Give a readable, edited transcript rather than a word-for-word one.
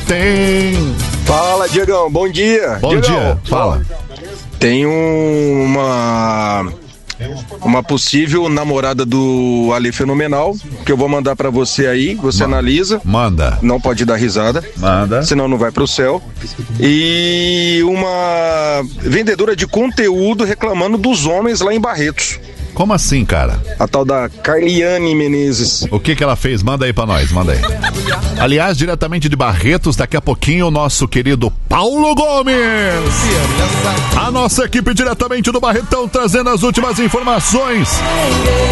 tem. Fala, Diegão, bom dia. Bom dia, fala. Tem uma possível namorada do Ali Fenomenal, que eu vou mandar pra você aí, você analisa. Manda. Não pode dar risada. Manda. Senão não vai pro céu. E uma vendedora de conteúdo reclamando dos homens lá em Barretos. Como assim, cara? A tal da Carliane Menezes. O que ela fez? Manda aí pra nós, manda aí. Aliás, diretamente de Barretos, daqui a pouquinho o nosso querido Paulo Gomes. A nossa equipe diretamente do Barretão trazendo as últimas informações.